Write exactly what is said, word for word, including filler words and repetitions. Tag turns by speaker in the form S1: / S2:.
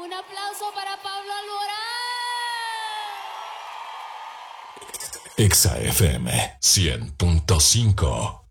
S1: Un aplauso para Pablo Alborán.
S2: Exa F M cien punto cinco.